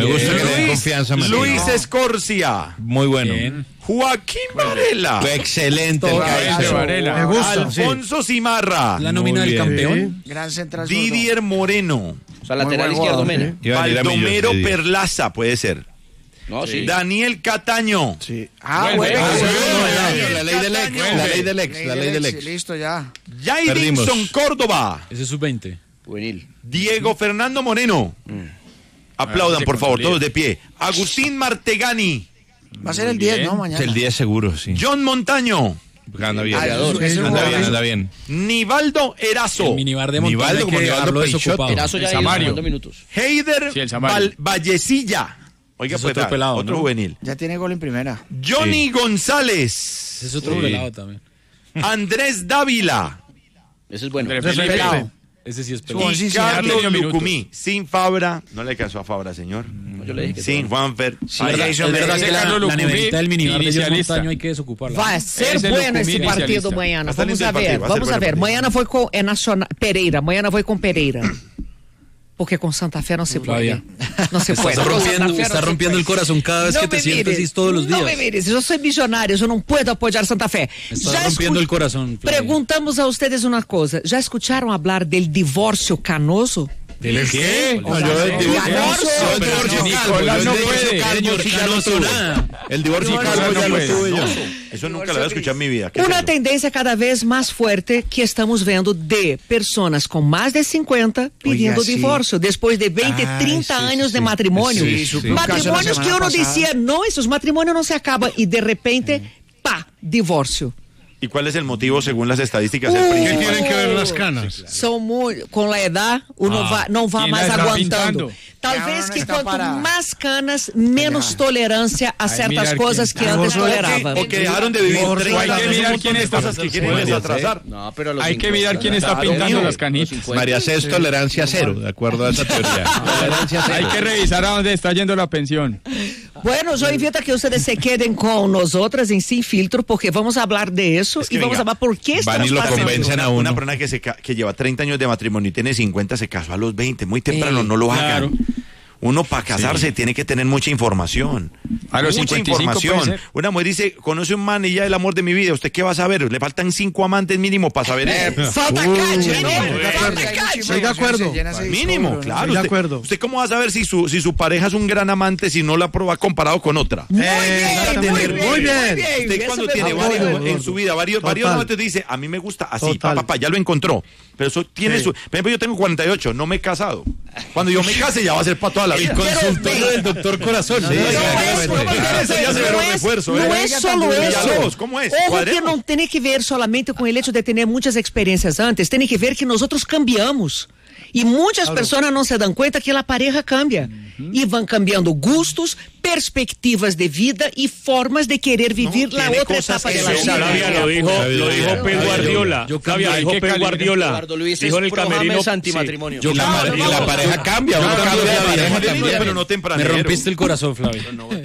Me gusta que le den confianza a Marino. Luis Escorcia. Muy bueno. Bien. Joaquín Varela. Excelente. el Varela. cabeza. Me gusta. Alfonso Simarra. La nómina Muy del bien. campeón. Gran central. zurdo. Didier Moreno. O sea, lateral izquierdo Mena. Iba a ir a Baldomero Millos, Perlaza, puede ser. No, sí. Daniel Cataño. Sí. Vuelve. La ley del ex. La ley del ex. La ley del ex. Listo, ya. Jairinson Perdimos. Córdoba. Ese es sub-20. Juvenil. Diego Fernando Moreno. Aplaudan, por favor, todos de pie. Agustín Martegani. Va a ser el 10, ¿no? Es Mañana. el 10 seguro, sí. John Montaño. Anda bien. ese Anda bien. Nivaldo Erazo. El minibar de Montaña Nivaldo hay como que Nivaldo dejarlo Peixoto. desocupado. Erazo ya El ha ido Samario. sumando minutos. Heider Sí, el Samario. Vallecilla. Oiga, Ese es pues, otro pelado, otro ¿no? juvenil. Ya tiene gol en primera. Johnny González. Ese es otro pelado también. Andrés Dávila. Ese es bueno. Andrés Felipe. Pelado. Ese sí es pelado. Y sí, Carlos ya tenía Lucumí. Sin Fabra. No le alcanzó a Fabra, señor. Yo le dije que Sin Juanfer. Es verdad Jason que Medina. la Carlos la neverita del minibar de John inicialista. Montaño hay que desocuparla. Vai ser Ese bueno Lucumí esse partido inicialista. amanhã. Está Vamos lindo a el partido, ver, va a ser vamos a bueno ver. partido. Amanhã foi com Nacional Pereira, amanhã foi com Pereira. Porque con Santa Fe no se Flavia. puede. No se puede. Está Con rompiendo, Santa Fe está no se rompiendo el puede. corazón cada vez No que te me sientes mires, así todos los días. No me mires, eu sou milionário, eu não puedo apoiar Santa Fe. Está rompiendo el corazón, Flavia. Preguntamos a ustedes una cosa, ¿ya escucharon hablar del divorcio canoso? ¿Del qué? No, yo el divorcio. Nicolás no puede. Señor Canoso, nada. El divorcio calvo ya lo tuve yo. Eso nunca lo había escuchado en mi vida. ¿Qué Una es eso? tendência cada vez mais forte que estamos vendo de pessoas com mais de 50 pedindo Oiga, sí. divórcio depois de 20, 30 anos de matrimônio. Sí, sí. Matrimônios que eu não Semana passada. dizia, não, esses matrimônios não se acabam e de repente, pá, divórcio. ¿Y cuál es el motivo según las estadísticas? El ¿Qué principal. tienen que ver las canas? São muito, com a idade, não vai quem mais la está aguantando. pintando? Talvez Não que está quanto para- mais canas, menos tolerância a certas mirar coisas quién- que antes tolerava. O que dejaron de vivir Hay 30 que años. mirar Un quién montón de está. cosas que quieren Puede desatrasar. No, pero a los Hay que 50, mirar quién está Claro, pintando mío. las canitas. 50. María C es tolerancia cero, de acuerdo a esa teoría. Tolerancia Hay cero. que revisar a dónde está yendo la pensión. Bueno, yo invito a que ustedes se queden con nosotras en Sin Filtro, porque vamos a hablar de eso Es que y vamos venga, a hablar por qué van y estamos lo pasando. convencen a Una uno. persona que lleva 30 años de matrimonio y tiene 50 se casó a los 20, muy temprano, no lo hagan. Claro. Uno para casarse tiene que tener mucha información. A los mucha 55 información. puede ser. Una mujer dice, conoce un man y ya el amor de mi vida. ¿Usted qué va a saber? Le faltan 5 amantes mínimo para saber eso. Falta calle, falta Hay calle. mucha Estoy de información, acuerdo. se llena ese disco Mínimo, duro, ¿no? claro. Estoy de Usted- acuerdo. ¿Usted cómo va a saber si su pareja es un gran amante si no la ha comparado con otra? Muy Exactamente. bien, Muy bien. Usted eso cuando me tiene gusta. varios Apoyo, en su vida, varios Total. amantes dice, a mí me gusta así, Total. papá, ya lo encontró. Pero eso tiene Sí. su... Por ejemplo, yo tengo 48, no me he casado. Cuando yo me case ya va a ser para toda la vida. Consultorio del doctor Corazón. Sí, Ese ya se ve un refuerzo, não ¿eh? é solo Villalobos, isso. ¿cómo es? Ojo que Cuadremos. não tem que ver solamente com o hecho de ter muitas experiências antes, tem que ver que nós outros cambiamos. E muitas pessoas não se dão conta que a pareja cambia. E vão cambiando gustos, perspectivas de vida e formas de querer vivir a tiene outra cosas etapa que de la se vida. Flavia Lo dijo Pep Guardiola. Flavia, dijo Pep Guardiola. Eduardo Luis Dijo en es el pro camerino. James antimatrimonio. Y la pareja cambia, uno cambia de pareja también. Pero no Me tempranero. rompiste el corazón, Flavio.